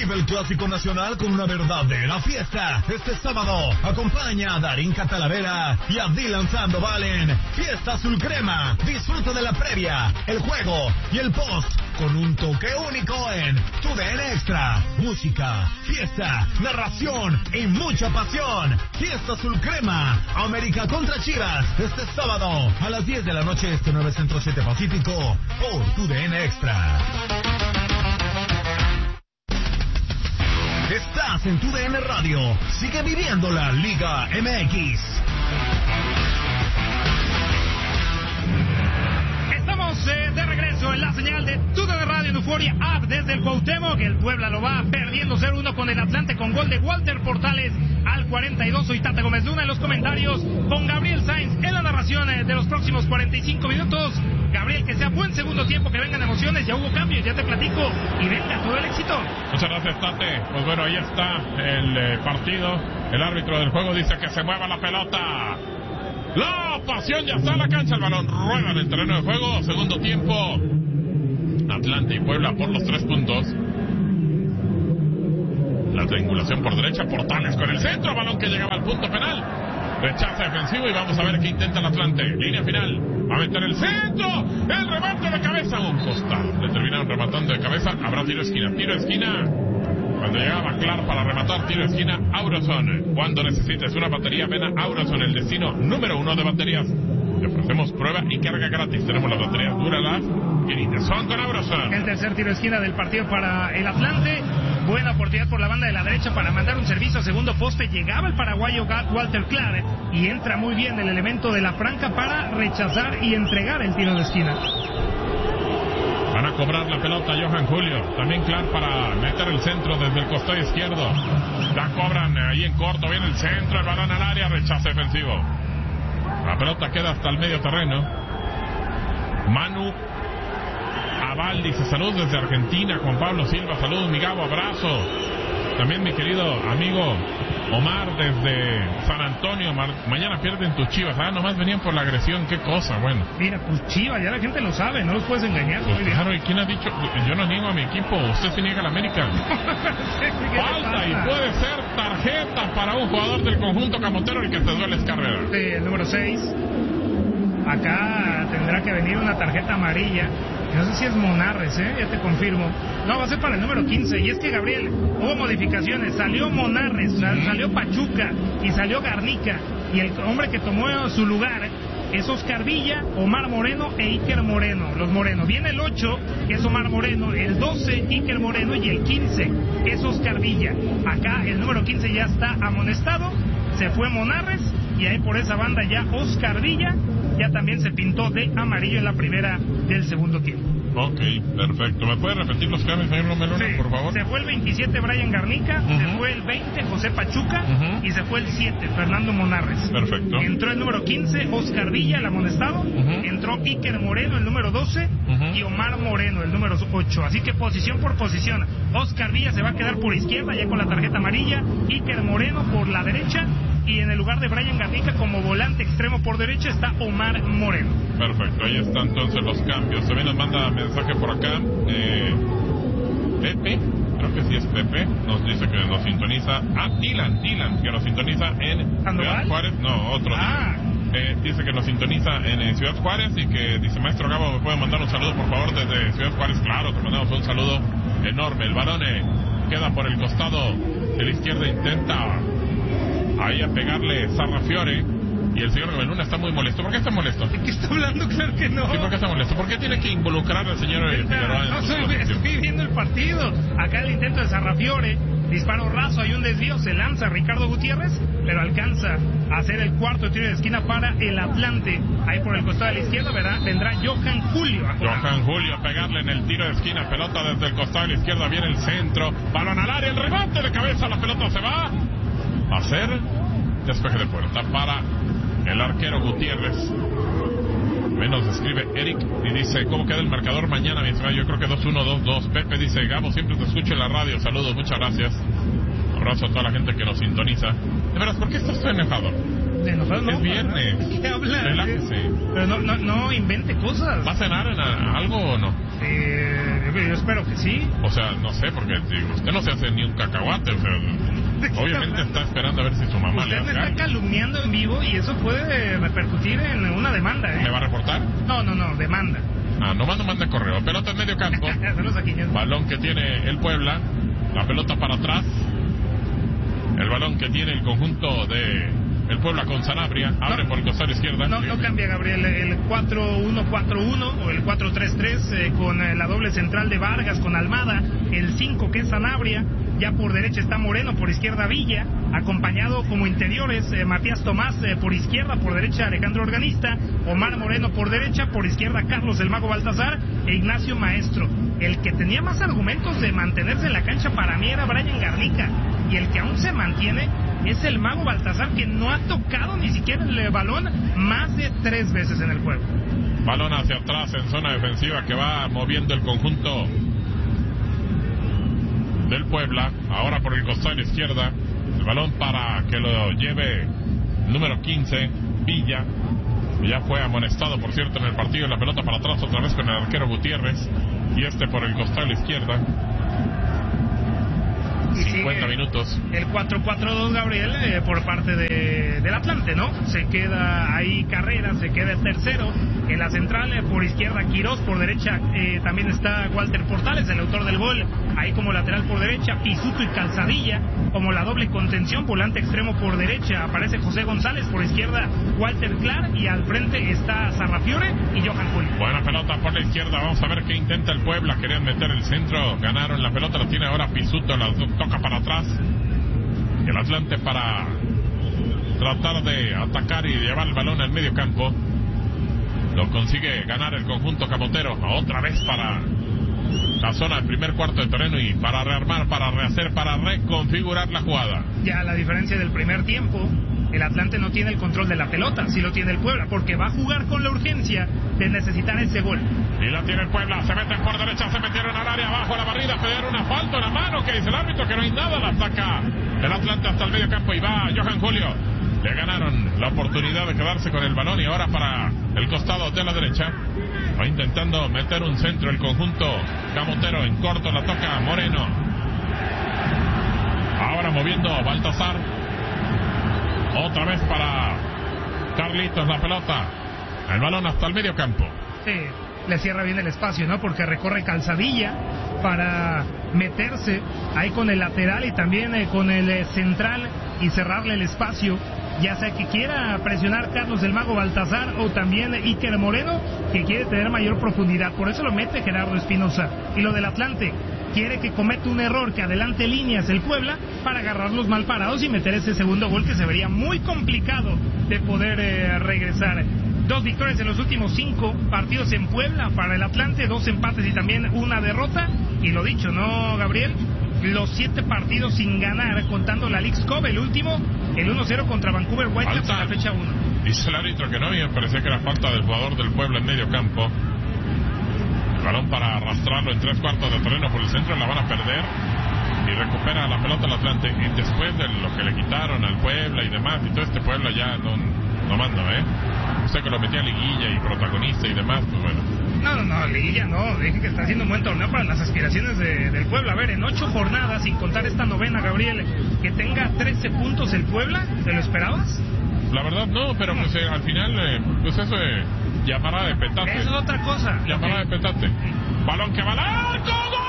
Vive el Clásico Nacional con una verdadera fiesta. Este sábado, acompaña a Darín Catalavera y a Dylan Sandoval en Fiesta Azul Crema. Disfruta de la previa, el juego y el post con un toque único en TUDN Extra. Música, fiesta, narración y mucha pasión. Fiesta Azul Crema, América contra Chivas. Este sábado a las 10 de la noche, este 9 Centro 7 Pacífico, por TUDN Extra. Estás en TUDN Radio. Sigue viviendo la Liga MX. Estamos de regreso en la señal de TUDN Radio en Euforia App desde el Cuauhtémoc. El Puebla lo va perdiendo 0-1 con el Atlante con gol de Walter Portales al 42. Soy Tata Gómez Luna en los comentarios con Gabriel Sainz en la narración de los próximos 45 minutos. Gabriel, que sea buen segundo tiempo, que vengan emociones, ya hubo cambios, ya te platico y venga todo el éxito. Muchas gracias, Tate. Pues bueno, ahí está el partido. El árbitro del juego dice que se mueva la pelota. La pasión ya está en la cancha, el balón rueda en el terreno de juego. Segundo tiempo, Atlante y Puebla por los 3 puntos. La triangulación por derecha, Portales con el centro, balón que llegaba al punto penal. Rechaza defensivo y vamos a ver qué intenta el Atlante. Línea final, va a meter el centro, el remate de cabeza, un costado. Le terminaron rematando de cabeza, habrá tiro de esquina. Tiro de esquina, cuando llegaba Clar para rematar, tiro de esquina, Auroson. Cuando necesites una batería, ven a Auroson, el destino número 1 de baterías. Te ofrecemos prueba y carga gratis. Tenemos las baterías Duralast y son con Auroson. El tercer tiro de esquina del partido para el Atlante. Buena oportunidad por la banda de la derecha para mandar un servicio a segundo poste. Llegaba el paraguayo Walter Clar y entra muy bien el elemento de la franca para rechazar y entregar el tiro de esquina. Van a cobrar la pelota Johan Julio. También Clar para meter el centro desde el costado izquierdo. La cobran ahí en corto. Viene el centro, el balón al área, rechazo defensivo. La pelota queda hasta el medio terreno. Manu Aval dice saludos desde Argentina. Juan Pablo Silva, saludos mi Gabo, abrazo. También mi querido amigo Omar desde San Antonio. Mañana pierden tus Chivas. Nomás venían por la agresión, qué cosa, bueno. Mira, pues Chivas, ya la gente lo sabe, no los puedes engañar. Pues claro, ¿y quién ha dicho? Yo no niego a mi equipo, usted se niega a la América. Falta y puede ser tarjeta para un jugador del conjunto camotero, el que te duele es Carrera. Sí, el número 6. Acá tendrá que venir una tarjeta amarilla. No sé si es Monarres, ya te confirmo. No, va a ser para el número 15. Y es que, Gabriel, hubo modificaciones. Salió Monarres, salió Pachuca y salió Garnica. Y el hombre que tomó su lugar es Oscar Villa, Omar Moreno e Iker Moreno. Los Moreno. Viene el 8, que es Omar Moreno. El 12, Iker Moreno. Y el 15, es Oscar Villa. Acá el número 15 ya está amonestado. Se fue Monarres. Y ahí por esa banda ya Oscar Villa ya también se pintó de amarillo en la primera del segundo tiempo. Ok, perfecto. ¿Me puede repetir los cambios, señor Lomelona, sí, por favor? Se fue el 27, Brian Garnica, se fue el 20, José Pachuca, y se fue el 7, Fernando Monarres. Perfecto. Entró el número 15, Oscar Villa, el amonestado, entró Iker Moreno, el número 12, y Omar Moreno, el número 8. Así que posición por posición. Oscar Villa se va a quedar por izquierda, ya con la tarjeta amarilla, Iker Moreno por la derecha, y en el lugar de Brian Garnica como volante extremo por derecha está Omar Moreno. Perfecto, ahí están entonces los cambios. También nos manda mensaje por acá Pepe, creo que sí es Pepe, nos dice que nos sintoniza. Dylan, que nos sintoniza en Ciudad Juárez. No, otro. Dice que nos sintoniza en Ciudad Juárez y que dice, maestro Gabo, ¿me puede mandar un saludo por favor desde Ciudad Juárez? Claro, te mandamos un saludo enorme. El balón queda por el costado de la izquierda, intenta ahí a pegarle Sarrafiore y el señor Luna está muy molesto. ¿Por qué está molesto? ¿De qué está hablando? Claro que no. Sí, ¿por qué está molesto? ¿Por qué tiene que involucrar al señor Figueroa? No, estoy viendo el partido. Acá el intento de Sarrafiore, disparo raso, hay un desvío, se lanza Ricardo Gutiérrez, pero alcanza a hacer el cuarto tiro de esquina para el Atlante. Ahí por el costado de la izquierda vendrá Johan Julio. Johan Julio a pegarle en el tiro de esquina, pelota desde el costado de la izquierda, viene el centro, balón al área, el remate de cabeza, la pelota se va a hacer despeje de puerta para el arquero Gutiérrez. Menos escribe Eric y dice, ¿cómo queda el marcador mañana, mi estimado? Yo creo que 2-1, 2-2. Pepe dice, Gabo, siempre te escucho en la radio. Saludos, muchas gracias. Abrazo a toda la gente que nos sintoniza. De veras, ¿por qué estás tan enojado? Enojado no. Es viernes. ¿Qué hablas? Relájese. Pero no invente cosas. ¿Va a cenar en algo o no? Yo espero que sí. O sea, no sé, porque usted no se hace ni un cacahuate, o sea, obviamente está esperando a ver si su mamá le hace. Usted me está calumniando en vivo y eso puede repercutir en una demanda, ¿eh? ¿Me va a reportar? No, demanda. No manda correo. Pelota en medio campo. Balón que tiene el Puebla. La pelota para atrás. El balón que tiene el conjunto de el Puebla con Sanabria. Abre por el costado izquierda. No cambia, Gabriel. El 4-1-4-1 o el 4-3-3 con la doble central de Vargas con Almada. El 5 que es Sanabria. Ya por derecha está Moreno, por izquierda Villa, acompañado como interiores Matías Tomás por izquierda, por derecha Alejandro Organista, Omar Moreno por derecha, por izquierda Carlos el Mago Baltazar e Ignacio Maestro. El que tenía más argumentos de mantenerse en la cancha para mí era Brian Garnica, y el que aún se mantiene es el Mago Baltazar, que no ha tocado ni siquiera el balón más de 3 veces en el juego. Balón hacia atrás en zona defensiva que va moviendo el conjunto del Puebla, ahora por el costado de la izquierda, el balón para que lo lleve número 15, Villa, ya fue amonestado por cierto en el partido, la pelota para atrás otra vez con el arquero Gutiérrez, y por el costado de la izquierda. 50 minutos. El 4-4-2, Gabriel, por parte del Atlante, ¿no? Se queda ahí Carrera, se queda el tercero. En la central, por izquierda Quirós, por derecha también está Walter Portales, el autor del gol, ahí como lateral por derecha, Pisuto y Calzadilla, como la doble contención, volante extremo por derecha, aparece José González, por izquierda Walter Clark, y al frente está Sarrafiore y Johan Julio. Buena pelota por la izquierda, vamos a ver qué intenta el Puebla, querían meter el centro, ganaron la pelota, la tiene ahora Pisuto, la toca para atrás, el Atlante para tratar de atacar y llevar el balón al medio campo. Lo consigue ganar el conjunto camotero, otra vez para la zona del primer cuarto de terreno y para rearmar, para rehacer, para reconfigurar la jugada. Ya la diferencia del primer tiempo, el Atlante no tiene el control de la pelota, sí lo tiene el Puebla, porque va a jugar con la urgencia de necesitar ese gol. Y la tiene el Puebla, se meten por derecha, se metieron al área, abajo la barrida, pedir una falta, una mano, que dice el árbitro que no hay nada, la ataca el Atlante hasta el medio campo y va Johan Julio. Le ganaron la oportunidad de quedarse con el balón y ahora para el costado de la derecha va intentando meter un centro el conjunto camotero, en corto la toca Moreno, ahora moviendo Baltazar, otra vez para Carlitos la pelota, el balón hasta el medio campo. Sí, le cierra bien el espacio, ¿no? Porque recorre Calzadilla para meterse ahí con el lateral y también con el central y cerrarle el espacio, ya sea que quiera presionar Carlos el Mago Baltazar o también Iker Moreno, que quiere tener mayor profundidad, por eso lo mete Gerardo Espinosa. Y lo del Atlante, quiere que cometa un error, que adelante líneas el Puebla para agarrarlos mal parados y meter ese segundo gol que se vería muy complicado de poder regresar. 2 victorias en los últimos 5 partidos en Puebla para el Atlante, 2 empates y también una derrota. Y lo dicho, ¿no, Gabriel? Los 7 partidos sin ganar, contando la Leagues Cup, el último, el 1-0 contra Vancouver Whitecaps en la fecha 1. Dice el árbitro que no, y me parecía que era falta del jugador del Puebla en medio campo. El balón para arrastrarlo en 3/4 de terreno por el centro, la van a perder. Y recupera la pelota el Atlante. Y después de lo que le quitaron al Puebla y demás, y todo este Puebla ya no manda, Usted que lo metía a liguilla y protagonista y demás, pues bueno. No, liguilla no, dije que está haciendo un buen torneo para las aspiraciones del Puebla. A ver, en 8 jornadas, sin contar esta novena, Gabriel, que tenga 13 puntos el Puebla, ¿te lo esperabas? La verdad no, pero pues al final, pues eso llamará de petate. Eso es otra cosa. Llamará de petate. Balón que va al arco, ¡gol!